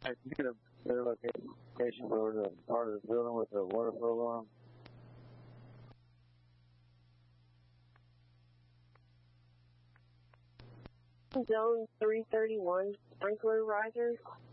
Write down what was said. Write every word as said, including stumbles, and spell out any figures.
I can get a better location for the part of the building with the water flow alarm. Zone three thirty-one, sprinkler riser.